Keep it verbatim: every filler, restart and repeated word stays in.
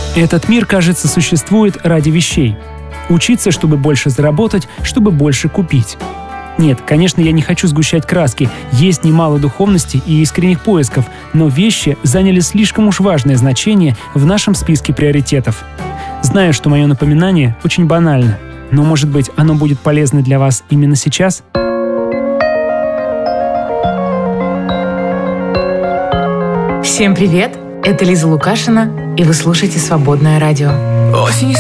Этот мир, кажется, существует ради вещей. Учиться, чтобы больше заработать, чтобы больше купить. Нет, конечно, я не хочу сгущать краски. Есть немало духовности и искренних поисков, но вещи заняли слишком уж важное значение в нашем списке приоритетов. Знаю, что мое напоминание очень банально, но, может быть, оно будет полезно для вас именно сейчас? Всем привет! Это Лиза Лукашина, и вы слушаете «Свободное радио». Осень